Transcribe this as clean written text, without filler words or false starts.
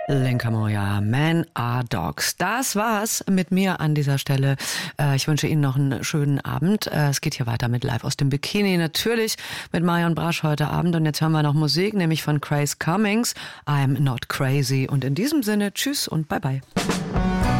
Linka Moja, Men are Dogs. Das war's mit mir an dieser Stelle. Ich wünsche Ihnen noch einen schönen Abend. Es geht hier weiter mit Live aus dem Bikini. Natürlich mit Marion Brasch heute Abend. Und jetzt hören wir noch Musik, nämlich von Grace Cummings. I'm not crazy. Und in diesem Sinne, tschüss und bye bye.